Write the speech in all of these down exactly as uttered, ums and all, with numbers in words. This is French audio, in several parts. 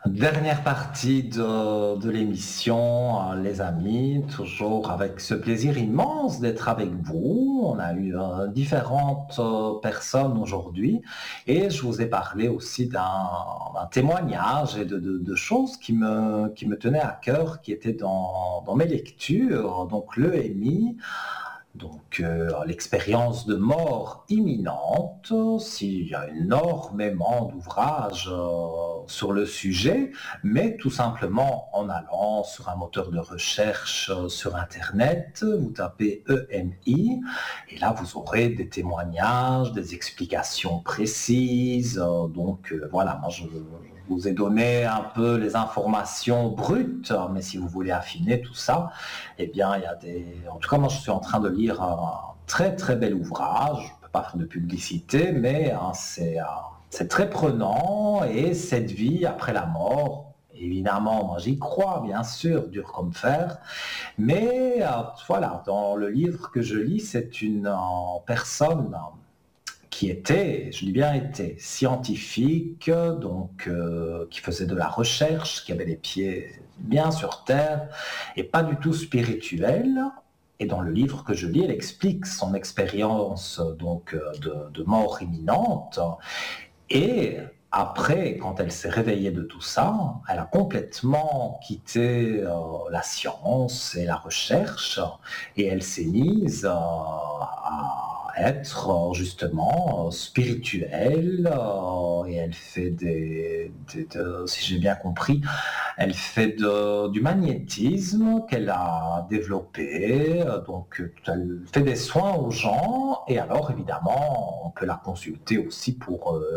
Dernière partie de, de l'émission, euh, les amis, toujours avec ce plaisir immense d'être avec vous. On a eu euh, différentes euh, personnes aujourd'hui et je vous ai parlé aussi d'un d'un témoignage et de, de- de choses qui me, qui me tenaient à cœur, qui étaient dans, dans mes lectures, donc l'E M I. Donc, euh, l'expérience de mort imminente, s'il y a énormément d'ouvrages euh, sur le sujet, mais tout simplement en allant sur un moteur de recherche euh, sur Internet, vous tapez E M I, et là vous aurez des témoignages, des explications précises. Euh, donc euh, voilà, moi je, je vous ai donné un peu les informations brutes, mais si vous voulez affiner tout ça, eh bien, il y a des... En tout cas, moi, je suis en train de lire un très, très bel ouvrage. Je ne peux pas faire de publicité, mais hein, c'est, euh, c'est très prenant. Et cette vie après la mort, évidemment, moi, j'y crois, bien sûr, dur comme fer. Mais euh, voilà, dans le livre que je lis, c'est une euh, personne qui était, je dis bien était, scientifique, donc euh, qui faisait de la recherche, qui avait les pieds bien sur terre et pas du tout spirituel. Et dans le livre que je lis, elle explique son expérience donc euh, de, de mort imminente. Et après, quand elle s'est réveillée de tout ça, elle a complètement quitté euh, la science et la recherche et elle s'est mise euh, à être euh, justement euh, spirituelle euh, et elle fait des, des- de- si j'ai bien compris, elle fait de- du magnétisme qu'elle a développé, euh, donc euh, elle fait des soins aux gens et alors évidemment on peut la consulter aussi pour euh,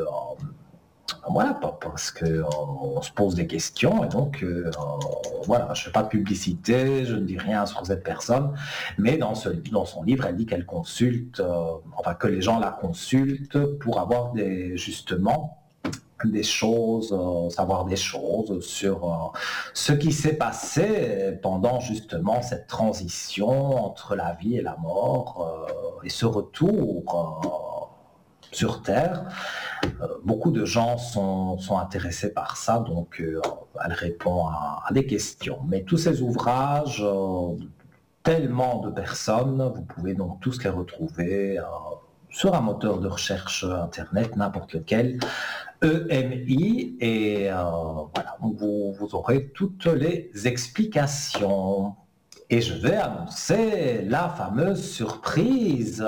voilà, parce qu'on se pose des questions et donc euh, voilà, je ne fais pas de publicité, je ne dis rien sur cette personne, mais dans, ce, dans son livre, elle dit qu'elle consulte, euh, enfin que les gens la consultent pour avoir des, justement des choses, euh, savoir des choses sur euh, ce qui s'est passé pendant justement cette transition entre la vie et la mort euh, et ce retour euh, sur Terre. Euh, beaucoup de gens sont, sont intéressés par ça, donc euh, elle répond à, à des questions. Mais tous ces ouvrages, euh, tellement de personnes, vous pouvez donc tous les retrouver euh, sur un moteur de recherche Internet, n'importe lequel, E M I, et euh, voilà, vous, vous aurez toutes les explications. Et je vais annoncer la fameuse surprise.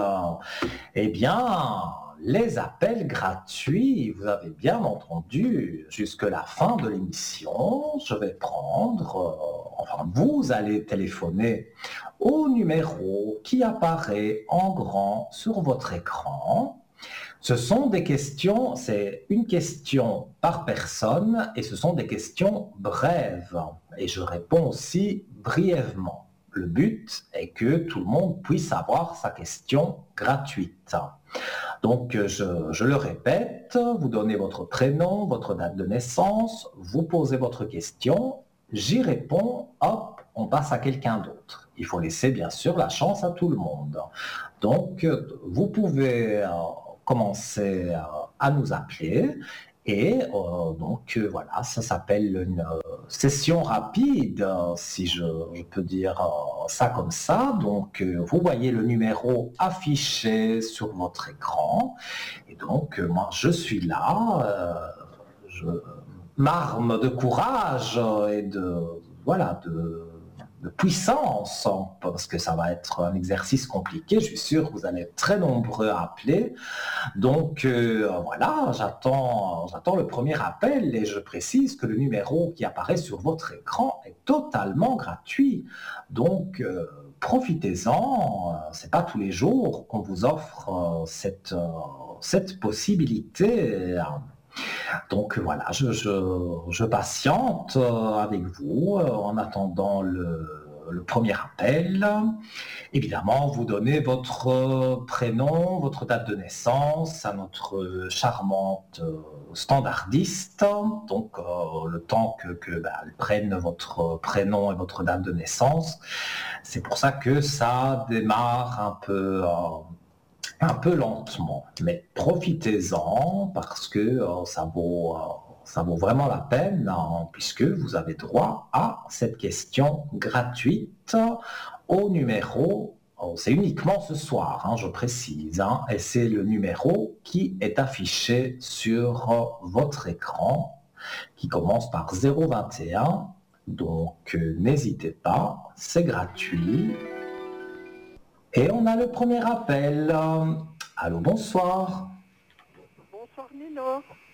Eh bien, les appels gratuits, vous avez bien entendu, jusque la fin de l'émission, je vais prendre, euh, enfin, vous allez téléphoner au numéro qui apparaît en grand sur votre écran. Ce sont des questions, c'est une question par personne et ce sont des questions brèves. Et je réponds aussi brièvement. Le but est que tout le monde puisse avoir sa question gratuite. Donc, je, je le répète, vous donnez votre prénom, votre date de naissance, vous posez votre question, j'y réponds, hop, on passe à quelqu'un d'autre. Il faut laisser bien sûr la chance à tout le monde. Donc, vous pouvez euh, commencer euh, à nous appeler et euh, donc euh, voilà, ça s'appelle une euh, session rapide, euh, si je, je peux dire euh, ça comme ça. Donc, euh, vous voyez le numéro affiché sur votre écran. Et donc, euh, moi, je suis là. Euh, je m'arme de courage et de, voilà, de, de puissance, parce que ça va être un exercice compliqué. Je suis sûr que vous allez être très nombreux à appeler. Donc euh, voilà, j'attends, j'attends le premier appel et je précise que le numéro qui apparaît sur votre écran est totalement gratuit. Donc euh, profitez-en, euh, c'est pas tous les jours qu'on vous offre euh, cette, euh, cette possibilité. Donc voilà, je, je, je patiente euh, avec vous euh, en attendant le, le premier appel. Évidemment, vous donnez votre euh, prénom, votre date de naissance à notre euh, charmante euh, standardiste. Donc, euh, le temps que, que bah, elle prenne votre prénom et votre date de naissance. C'est pour ça que ça démarre un peu, euh, un peu lentement. Mais profitez-en parce que euh, ça vaut, euh, ça vaut vraiment la peine hein, puisque vous avez droit à cette question gratuite au numéro, oh, c'est uniquement ce soir, hein, je précise, hein, et c'est le numéro qui est affiché sur euh, votre écran, qui commence par zéro vingt et un. Donc euh, n'hésitez pas, c'est gratuit. Et on a le premier appel. Allô, bonsoir. Bonsoir Nino.